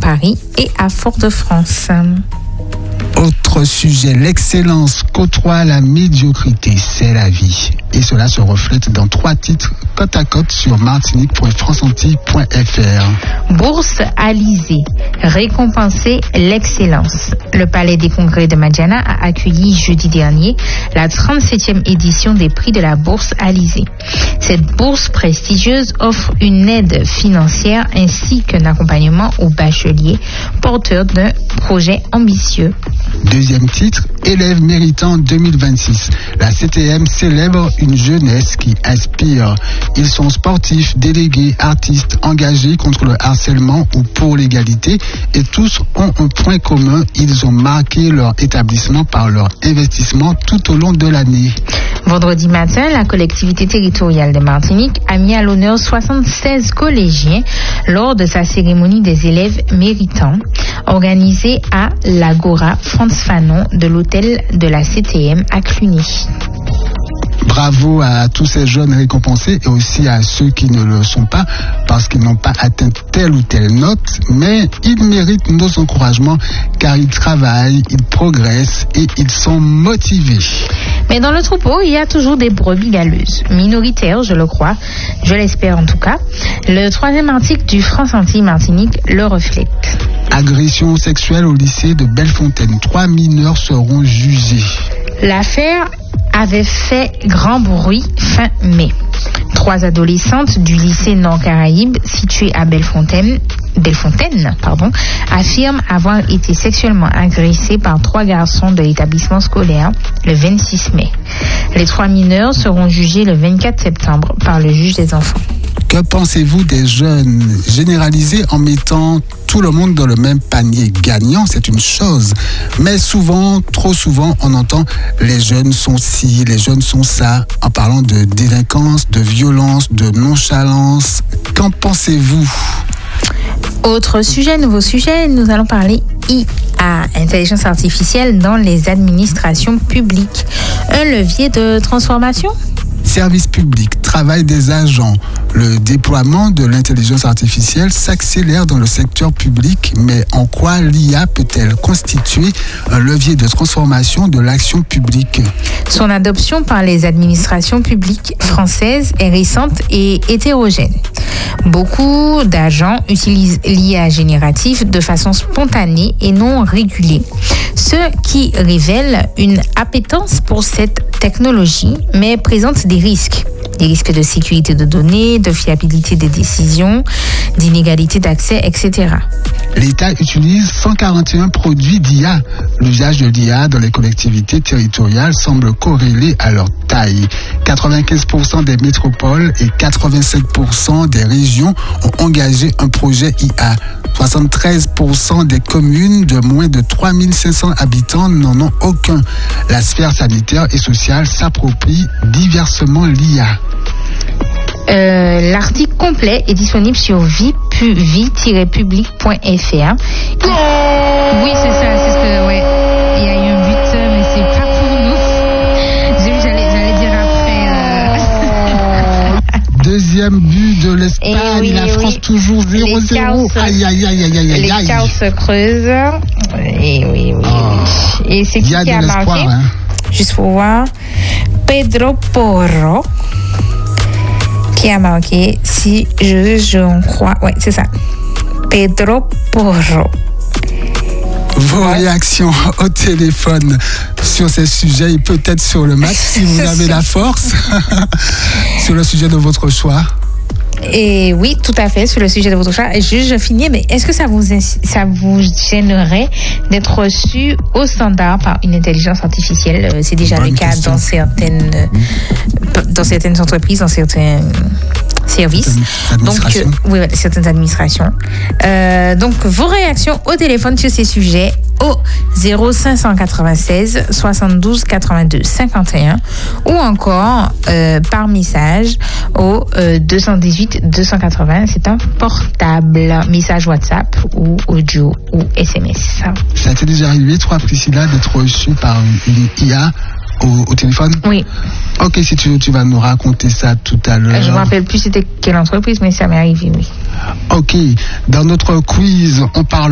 Paris et à Fort-de-France. Autre sujet, l'excellence côtoie la médiocrité, c'est la vie. Et cela se reflète dans 3 titres côte à côte sur martinique.franceantilles.fr. Bourse Alizé, récompenser l'excellence. Le Palais des Congrès de Madiana a accueilli jeudi dernier la 37e édition des prix de la Bourse Alizé. Cette bourse prestigieuse offre une aide financière ainsi qu'un accompagnement aux bacheliers porteurs d'un projet ambitieux. Deuxième titre, élèves méritants 2026. La CTM célèbre une jeunesse qui inspire. Ils sont sportifs, délégués, artistes, engagés contre le harcèlement ou pour l'égalité et tous ont un point commun, ils ont marqué leur établissement par leur investissement tout au long de l'année. Vendredi matin, la collectivité territoriale de Martinique a mis à l'honneur 76 collégiens lors de sa cérémonie des élèves méritants organisée à l'Agora France Fanon de l'hôtel de la CTM à Cluny. Bravo à tous ces jeunes récompensés et aussi à ceux qui ne le sont pas parce qu'ils n'ont pas atteint telle ou telle note, mais ils méritent nos encouragements car ils travaillent, ils progressent et ils sont motivés. Mais dans le troupeau, il y a toujours des brebis galeuses, minoritaires, je le crois, je l'espère en tout cas. Le 3e article du France Antilles Martinique le reflète. Agression sexuelle au lycée de Bellefontaine. 3 mineurs seront jugés. L'affaire avait fait grand bruit fin mai. 3 adolescentes du lycée Nord-Caraïbe situé à Bellefontaine, affirment avoir été sexuellement agressées par 3 garçons de l'établissement scolaire le 26 mai. Les 3 mineurs seront jugés le 24 septembre par le juge des enfants. Que pensez-vous des jeunes? Généraliser en mettant tout le monde dans le même panier gagnant, c'est une chose. Mais souvent, trop souvent, on entend les jeunes sont ci, les jeunes sont ça, en parlant de délinquance, de violence, de nonchalance. Qu'en pensez-vous? Autre sujet, nouveau sujet, nous allons parler IA, intelligence artificielle dans les administrations publiques. Un levier de transformation? Service public, travail des agents. Le déploiement de l'intelligence artificielle s'accélère dans le secteur public, mais en quoi l'IA peut-elle constituer un levier de transformation de l'action publique? Son adoption par les administrations publiques françaises est récente et hétérogène. Beaucoup d'agents utilisent l'IA générative de façon spontanée et non régulée, ce qui révèle une appétence pour cette technologie, mais présente des risques. Des risques de sécurité de données, de fiabilité des décisions, d'inégalité d'accès, etc. L'État utilise 141 produits d'IA. L'usage de l'IA dans les collectivités territoriales semble corrélé à leur taille. 95% des métropoles et 87% des régions ont engagé un projet IA. 73% des communes de moins de 3500 habitants n'en ont aucun. La sphère sanitaire et sociale s'approprie diversement l'IA. L'article complet est disponible sur vie-public.fr. Oui, c'est ça, c'est ce que, ouais. Il y a eu un but, mais c'est pas pour nous. J'allais dire après. Deuxième but de l'Espagne, oui, la France toujours 0-0. Aïe, aïe, aïe, aïe, aïe, les aïe. chaos se creusent. Et oui. Et c'est qui a marqué? Hein. Juste pour voir. Pedro Porro. Qui a marqué, si je crois, ouais, c'est ça. Pedro Porro. Vos réactions au téléphone sur ces sujets et peut-être sur le match, si vous avez la force, sur le sujet de votre choix. Et oui, tout à fait, sur le sujet de votre choix. Je finis, mais est-ce que ça vous gênerait d'être reçu au standard par une intelligence artificielle? C'est déjà le cas dans certaines entreprises, dans certains services. Donc, oui, certaines administrations. Donc, vos réactions au téléphone sur ces sujets au 0596 72 82 51 ou encore par message au 218 280. C'est un portable, message WhatsApp ou audio ou SMS. Ça t'est déjà arrivé, toi, Priscilla, d'être reçue par une IA au téléphone? Oui. Ok, si tu veux, tu vas nous raconter ça tout à l'heure. Je ne me rappelle plus c'était quelle entreprise, mais ça m'est arrivé, oui. Ok, dans notre quiz, on parle